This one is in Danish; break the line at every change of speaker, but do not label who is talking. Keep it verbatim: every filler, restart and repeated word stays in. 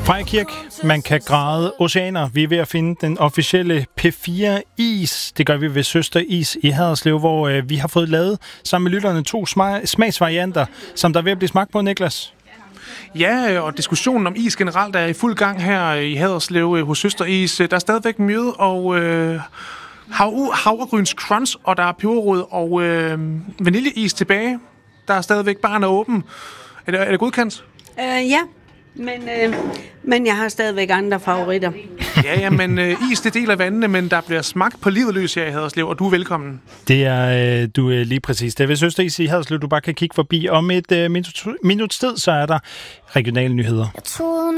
Freja Kirk, man kan græde oceaner. Vi er ved at finde den officielle P fire is. Det gør vi ved Søster Is i Haderslev, hvor øh, vi har fået lavet sammen med lytterne to smag- smagsvarianter, som der er ved at blive smagt på, Niklas.
Ja, og diskussionen om is generelt er i fuld gang her i Haderslev hos Søster Is. Der er stadigvæk mjød og øh, hav- havregryns crunch, og der er peberrod og øh, vaniljeis tilbage. Der er stadigvæk baren er åben. Er det, er det godkendt?
Uh, ja, men, uh, men jeg har stadigvæk andre favoritter.
Ja, ja, men uh, is det deler vandene, men der bliver smagt på livet løs her i Haderslev, og du er velkommen.
Det er øh, du er lige præcis. Det er ved Søster Is i Haderslev, du bare kan kigge forbi. Om et øh, minut, minut tid, så er der regionale nyheder.